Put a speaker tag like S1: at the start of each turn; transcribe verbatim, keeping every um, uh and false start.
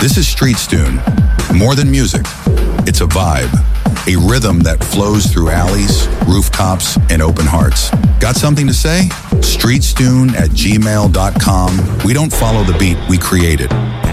S1: This is Street Stune. More than music, it's a vibe. A rhythm that flows through alleys, rooftops, and open hearts. Got something to say? streetstune at gmail dot com. We don't follow the beat, we create it.